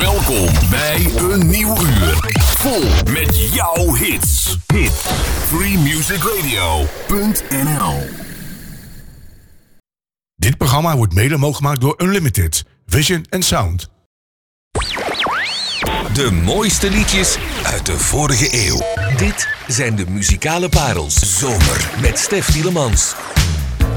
Welkom bij een nieuw uur. Vol met jouw hits. freemusicradio.nl. Dit programma wordt mede mogelijk gemaakt door Unlimited, Vision and Sound. De mooiste liedjes uit de vorige eeuw. Dit zijn de muzikale parels. Zomer met Stef Tielemans.